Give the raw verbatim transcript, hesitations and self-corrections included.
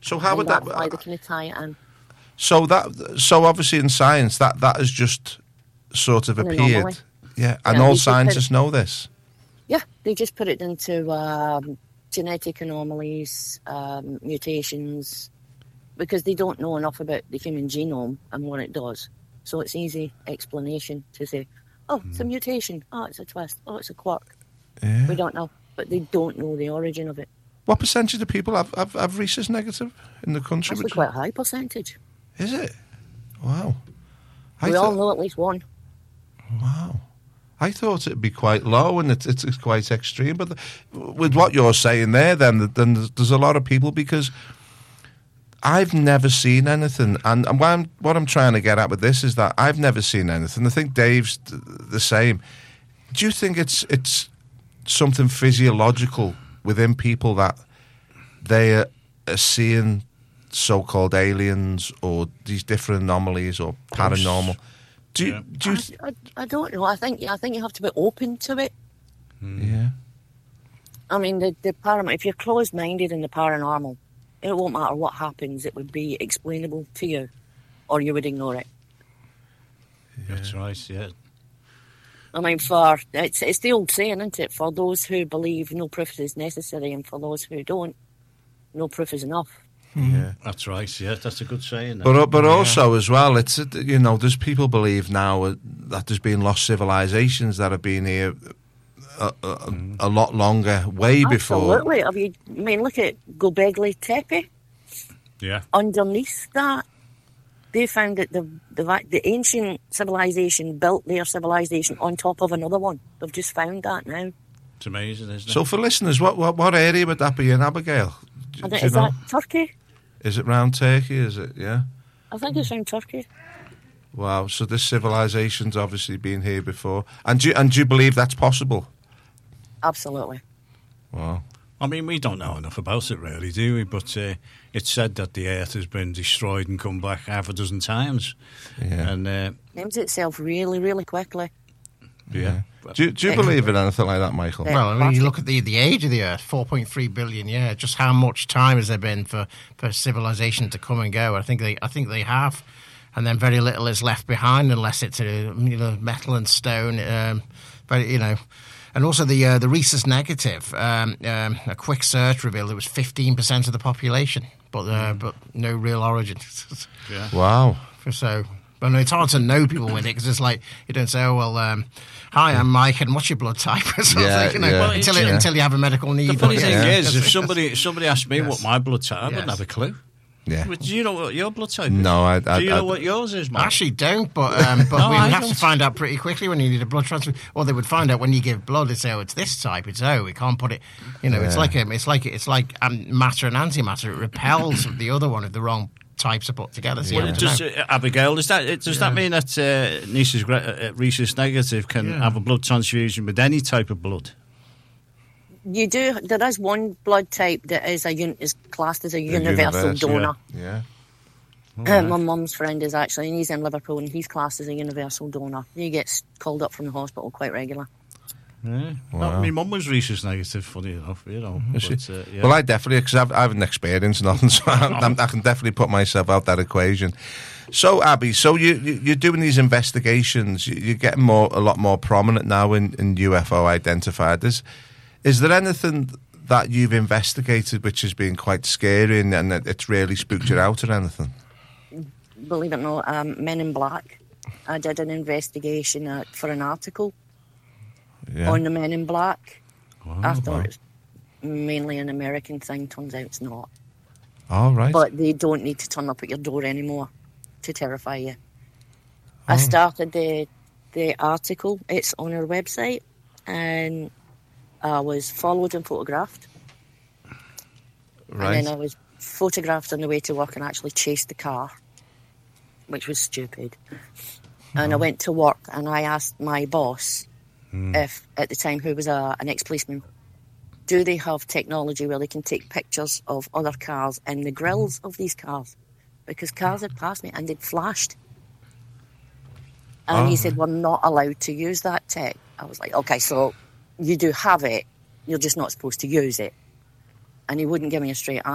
So how and would that's that? why they can tie it in. So that, so obviously in science, that that has just sort of An appeared. anomaly. Yeah, and Yeah, all they just put scientists it- know this. Yeah, they just put it into um, genetic anomalies, um, mutations, because they don't know enough about the human genome and what it does. So it's easy explanation to say, oh, it's a mutation, oh, it's a twist, oh, it's a quirk. Yeah. We don't know, but they don't know the origin of it. What percentage of people have, have, have rhesus negative in the country? Actually Would you- quite a high percentage. Is it? Wow. I We thought- all know at least one. Wow. I thought it'd be quite low and it's, it's, it's quite extreme. But the, with what you're saying there, then, then there's, there's a lot of people, because I've never seen anything. And, and what, I'm, what I'm trying to get at with this is that I've never seen anything. I think Dave's th- the same. Do you think it's it's something physiological within people that they are, are seeing so-called aliens or these different anomalies or paranormal? Do you, Yeah. do you, I, I, I don't know. I think I think you have to be open to it. yeah. I mean, the, the paranormal, if you're closed-minded in the paranormal, it won't matter what happens, it would be explainable to you, or you would ignore it. That's right, yeah. I mean, for it's it's the old saying, isn't it? For those who believe, no proof is necessary, and for those who don't, no proof is enough. Yeah. That's right, yeah. That's a good saying. But but also as well, it's, you know, there's people believe now uh, that there's been lost civilizations that have been here a, a, a lot longer, way before. Absolutely. I mean, I mean, look at Gobekli Tepe. yeah. Underneath that, they found that the the va- the ancient civilization built their civilization on top of another one. They've just found that now. It's amazing, isn't it? So for listeners, what, what what area would that be in, Abigail? Do, I do think, you is know? that Turkey? Is it round Turkey? Is it? Yeah. I think it's around Turkey. Wow. So this civilization's obviously been here before, and do you, and do you believe that's possible? Absolutely. Wow. I mean, we don't know enough about it, really, do we? But uh, it's said that the Earth has been destroyed and come back half a dozen times. Yeah. And, uh, Names itself really, really quickly. yeah. Do you, do you believe in anything like that, Michael? Yeah. Well, I mean, you look at the, the age of the Earth, four point three billion years. Just how much time has there been for, for civilization to come and go? I think they I think they have, and then very little is left behind unless it's a, you know, metal and stone. Um, but you know, and also the uh, the rhesus negative. Um, um, a quick search revealed it was fifteen percent of the population, but uh, but no real origin. Yeah. Wow. So, but no, it's hard to know people with it because it's like you don't say, "Oh well, um, hi, I'm Mike, and what's your blood type?" Or something, Yeah, you know, yeah. well, until it, Yeah. until you have a medical need. The funny But, thing yeah. is, if somebody somebody asked me Yes. what my blood type, I wouldn't Yes. have a clue. Yeah. But do you know what your blood type is? No, I- I- Do you know I- what yours is, I Mike? actually don't, but um, but No, we I would have to don't. find out pretty quickly when you need a blood transfusion. Or they would find out when you give blood. They say, "Oh, it's this type." It's oh, we can't put it. You know, it's Yeah. like a, it's like it's like um, matter and antimatter. It repels the other one if the wrong types are put together. So you Well, have to does, know. uh, Abigail, does that does that mean that uh, Niece's gre- uh, rhesus negative can Yeah. have a blood transfusion with any type of blood? You do. There is one blood type that is a un, is classed as a universal, universal, donor. Yeah. Uh, my mum's friend is actually, and he's in Liverpool, and he's classed as a universal donor. He gets called up from the hospital quite regular. Yeah. Wow. I mean, mum was rhesus negative, funny enough, you know. Is But, she? uh, yeah. Well, I definitely, because I've, I haven't experienced nothing, so I, I'm, I can definitely put myself out that equation. So, Abby, so you, you, you're doing these investigations. You, you're getting more, a lot more prominent now in, in U F O identifiers. Is there anything that you've investigated which has been quite scary and, and it- it's really spooked you out or anything? Believe it or not, um, Men in Black. I did an investigation uh, for an article Yeah. on the Men in Black. I thought wow. it was mainly an American thing. Turns out it's not. All right. But they don't need to turn up at your door anymore to terrify you. I Oh. started the the article. It's on our website, and I was followed and photographed. right. And then I was photographed on the way to work and actually chased the car, which was stupid. And I went to work and I asked my boss, if at the time, who was a, an ex-policeman, do they have technology where they can take pictures of other cars and the grills of these cars? Because cars had passed me and they'd flashed. And Oh. he said, we're not allowed to use that tech. I was like, okay, so you do have it, you're just not supposed to use it. And he wouldn't give me a straight